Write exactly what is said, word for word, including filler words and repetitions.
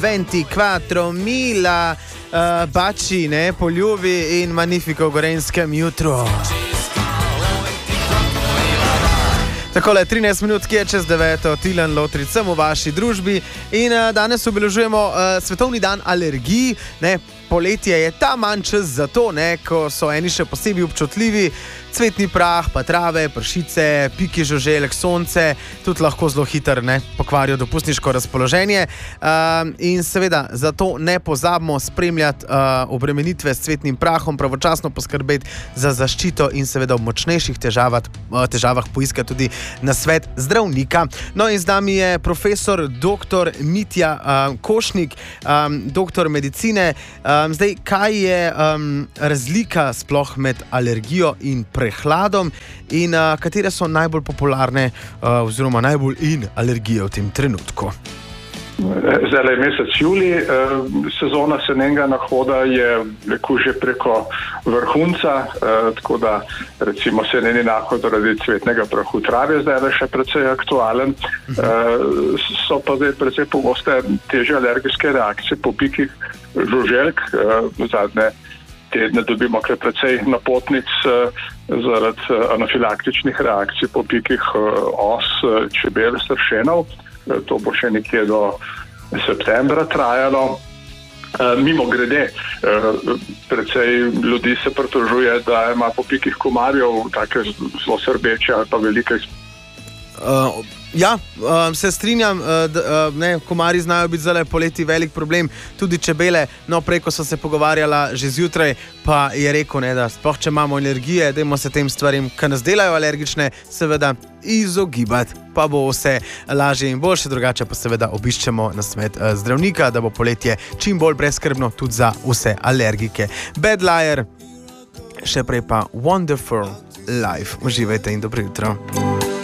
ventiquattro mila uh, baci, ne, poljubi in magnifico gorenskem jutru. Takole, trinajst minut, ki je čez deveto, Tilen Lotrič, sem v vaši družbi in uh, danes obeležujemo uh, svetovni dan alergij, ne. Poletje je ta manj čas za to, ne, ko so eni še posebej občutljivi. Cvetni prah, pa trave, pršice, piki žuželk, sonce, tudi lahko zelo hitro ne pokvarijo dopustniško razpoloženje. Uh, in seveda, zato ne pozabimo spremljati uh, obremenitve s cvetnim prahom, pravočasno poskrbeti za zaščito in seveda v močnejših težavah, težavah poiskati tudi nasvet zdravnika. No in z nami je profesor doktor Mitja uh, Košnik, um, doktor medicine. Um, zdaj, kaj je um, razlika sploh med alergijo in prehladom in uh, katere so najbolj popularne uh, oziroma najbolj in alergije v tem trenutku? Zdaj je mesec juli, sezona senenega nahoda je rekel že preko vrhunca, tako da recimo seneni nahod zaradi cvetnega prahu trave zdaj je še precej aktualen. So pa zdaj precej pogoste težje alergijske reakcije po pikih žuželk. Zadnje tedne dobimo kar precej napotnic zaradi anafilaktičnih reakcij po pikih os, čebel, sršenov. To bo še nekje do septembra trajalo. Mimo grede, precej ljudi se pritožuje, da ima po pikih komarjev take zelo srbeče ali pa velike. Uh, ja, uh, se strinjam, uh, da, uh, ne, komarji znajo biti zdaj poleti velik problem, tudi čebele. No, prej, ko so se pogovarjala že zjutraj, pa je rekel, ne, da sploh če imamo alergije, dajmo se tem stvarim, ki nas delajo alergične, seveda izogibati, pa bo vse lažje in boljše, drugače pa seveda obiščemo nasvet uh, zdravnika, da bo poletje čim bolj brezskrbno tudi za vse alergike. Bad Liar, še prej pa Wonderful Life. Uživajte in dobro jutro.